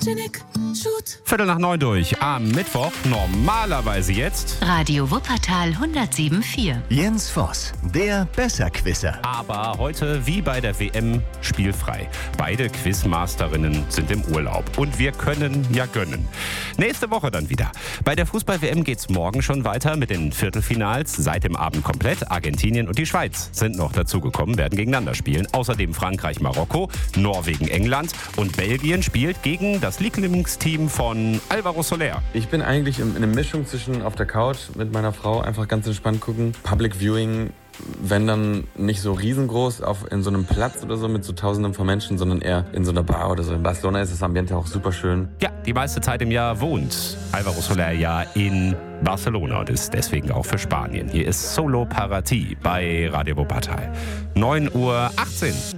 8:15 durch am Mittwoch, normalerweise jetzt. Radio Wuppertal 107.4. Jens Voss, der Besserquisser. Aber heute, wie bei der WM, spielfrei. Beide Quizmasterinnen sind im Urlaub und wir können ja gönnen. Nächste Woche dann wieder. Bei der Fußball-WM geht's morgen schon weiter mit den Viertelfinals. Seit dem Abend komplett. Argentinien und die Schweiz sind noch dazugekommen, werden gegeneinander spielen. Außerdem Frankreich, Marokko, Norwegen, England und Belgien spielt gegen das Lieblingsteam von Álvaro Soler. Ich bin eigentlich in einer Mischung zwischen auf der Couch mit meiner Frau einfach ganz entspannt gucken. Public Viewing, wenn dann nicht so riesengroß in so einem Platz oder so mit so Tausenden von Menschen, sondern eher in so einer Bar oder so. In Barcelona ist das Ambiente auch super schön. Ja, die meiste Zeit im Jahr wohnt Álvaro Soler ja in Barcelona und ist deswegen auch für Spanien. Hier ist Solo Parati bei Radio Wuppertal. 9:18 Uhr.